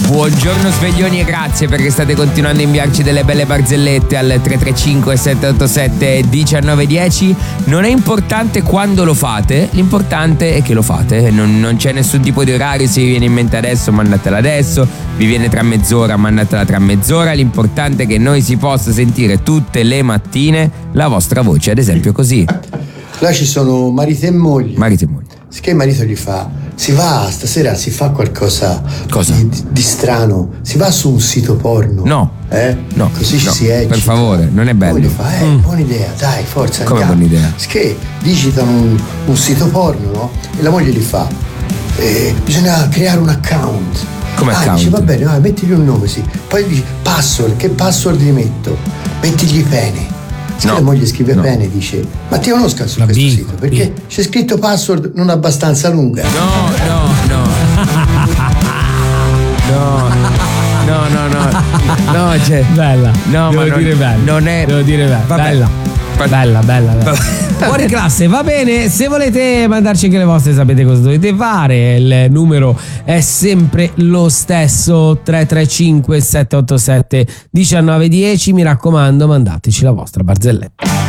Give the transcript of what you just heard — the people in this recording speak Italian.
Buongiorno sveglioni e grazie perché state continuando a inviarci delle belle barzellette al 335 787 1910. Non è importante quando lo fate, l'importante è che lo fate. Non c'è nessun tipo di orario, se vi viene in mente adesso mandatela adesso, vi viene tra mezz'ora mandatela tra mezz'ora. L'importante è che noi si possa sentire tutte le mattine la vostra voce, ad esempio così. Là ci sono marito e moglie. Marito e moglie. Che il marito gli fa: si va stasera, si fa qualcosa di strano, si va su un sito porno. No. No. Così ci no, si eccita. per favore, non è bello. Poi gli fa: buona idea, dai, forza. Come andiamo. buona idea? Che digitano un sito porno, no? E la moglie gli fa: bisogna creare un account. Come account? Dice: va bene, mettigli un nome, sì. Poi dice: password, che password gli metto? Mettigli pene. No, la moglie scrive bene, dice: ma ti conosco su questo sito perché c'è scritto password non abbastanza lunga. No, cioè, bella. No, devo ma dire bella. Non è. Devo dire bella. Vabbè. Bella. Fuori classe, va bene. Se volete mandarci anche le vostre, sapete cosa dovete fare. Il numero è sempre lo stesso: 335 787 1910. Mi raccomando, mandateci la vostra barzelletta.